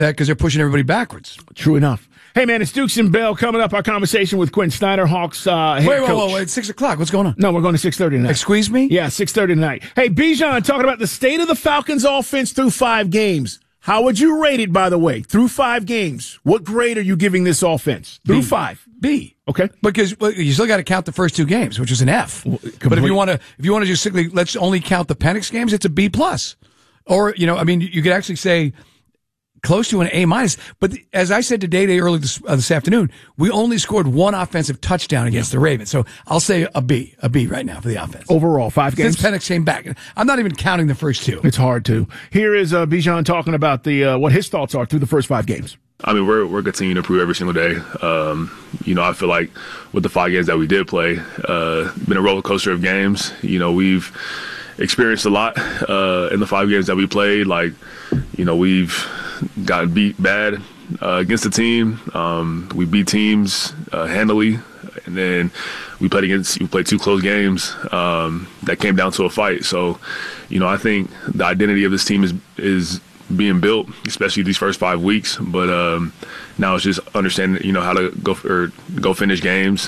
because they're pushing everybody backwards. True enough. Hey, man, it's Dukes and Bell coming up. Our conversation with Quinn Snyder, Hawks head coach. Wait, it's 6 o'clock. What's going on? No, we're going to 6:30 tonight. Squeeze me? Yeah, 6:30 tonight. Hey, Bijan, talking about the state of the Falcons offense through 5 games. How would you rate it, by the way, through 5 games? What grade are you giving this offense? Through 5. B. Okay. Because you still got to count the first 2 games, which is an F. But if you want to just simply, let's only count the Penix games, it's a B+. Or, you could actually say close to an A-. But as I said to Day earlier this afternoon, we only scored 1 offensive touchdown against the Ravens. So I'll say a B right now for the offense. Overall, 5 games? Since Penix came back. I'm not even counting the first 2. It's hard to. Here is Bijan talking about what his thoughts are through the first 5 games. I mean, we're continuing to improve every single day. I feel like with the 5 games that we did play, been a roller coaster of games. We've experienced a lot in the 5 games that we played. We've gotten beat bad against the team. We beat teams handily, and then we played 2 close games that came down to a fight. So, I think the identity of this team is being built, especially these first 5 weeks. But now it's just understanding, how to go finish games,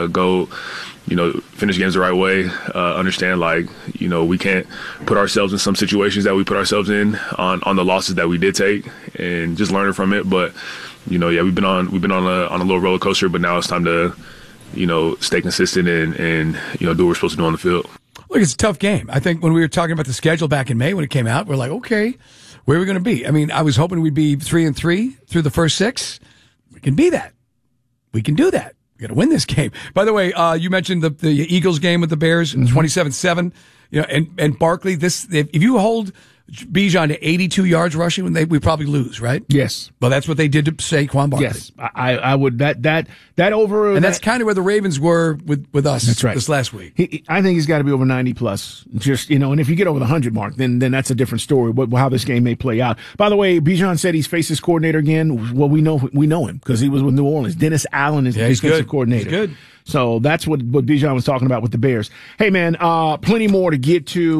finish games the right way. Understand, we can't put ourselves in some situations that we put ourselves in on the losses that we did take, and just learning from it. But we've been on a little roller coaster, but now it's time to stay consistent and do what we're supposed to do on the field. Look, it's a tough game. I think when we were talking about the schedule back in May when it came out, we're like, okay, where are we going to be? I mean, I was hoping we'd be 3-3 through the first 6. We can be that. We can do that. We got to win this game. By the way, you mentioned the Eagles game with the Bears, 27-7. And Barkley, if you hold Bijan to 82 yards rushing, we probably lose, right? Yes. Well, that's what they did to Saquon Barkley. Yes, I would that over, and that's kind of where the Ravens were with us. That's right. This last week. I think he's got to be over 90 plus. Just and if you get over the 100 mark, then that's a different story. How this game may play out. By the way, Bijan said he's faces coordinator again. Well, we know him because he was with New Orleans. Dennis Allen is the defensive coordinator. He's good. So that's what Bijan was talking about with the Bears. Hey, man, plenty more to get to,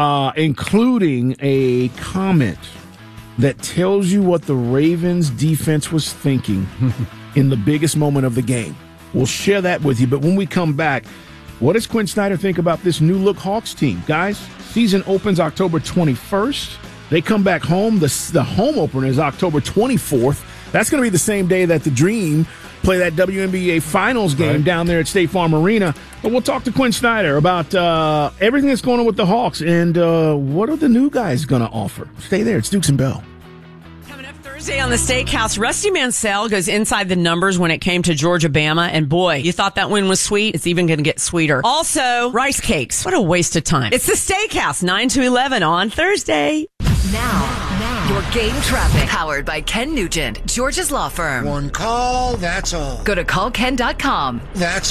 including a comment that tells you what the Ravens defense was thinking in the biggest moment of the game. We'll share that with you. But when we come back, what does Quinn Snyder think about this new look Hawks team? Guys, season opens October 21st. They come back home. The home opener is October 24th. That's going to be the same day that the Dream play that WNBA Finals game down there at State Farm Arena. But we'll talk to Quinn Snyder about everything that's going on with the Hawks and what are the new guys going to offer. Stay there. It's Dukes and Bell. Coming up Thursday on the Steakhouse, Rusty Mansell goes inside the numbers when it came to Georgia Bama. And boy, you thought that win was sweet. It's even going to get sweeter. Also, rice cakes. What a waste of time. It's the Steakhouse, 9 to 11 on Thursday. Now, your game traffic. Powered by Ken Nugent, Georgia's law firm. One call, that's all. Go to callken.com. That's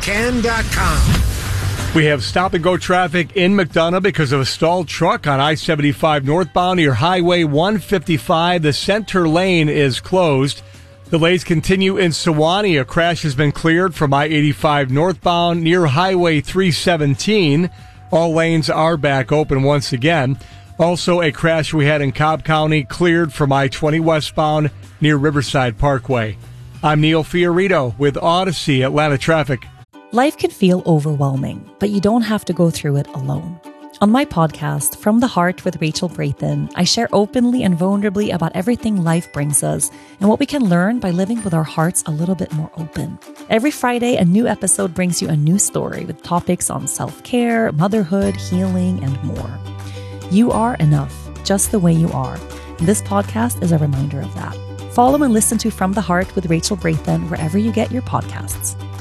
allken.com. We have stop-and-go traffic in McDonough because of a stalled truck on I-75 northbound near Highway 155. The center lane is closed. Delays continue in Sewanee. A crash has been cleared from I-85 northbound near Highway 317. All lanes are back open once again. Also, a crash we had in Cobb County cleared from I-20 westbound near Riverside Parkway. I'm Neil Fiorito with Odyssey Atlanta Traffic. Life can feel overwhelming, but you don't have to go through it alone. On my podcast, From the Heart with Rachel Brathen, I share openly and vulnerably about everything life brings us and what we can learn by living with our hearts a little bit more open. Every Friday, a new episode brings you a new story with topics on self-care, motherhood, healing, and more. You are enough, just the way you are. And this podcast is a reminder of that. Follow and listen to From the Heart with Rachel Brathen wherever you get your podcasts.